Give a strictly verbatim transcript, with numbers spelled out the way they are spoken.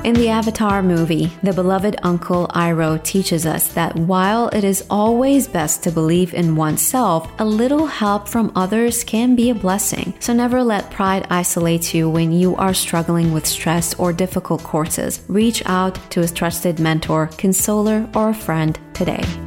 In the Avatar movie, the beloved Uncle Iroh teaches us that while it is always best to believe in oneself, a little help from others can be a blessing. So never let pride isolate you when you are struggling with stress or difficult courses. Reach out to a trusted mentor, consoler, or a friend today.